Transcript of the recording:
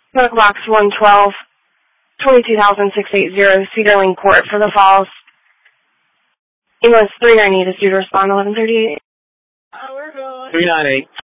PO Box 112, 22,680, Cedar Lane Court for the Falls. Ambulance 398 is due to respond 11:38. 398.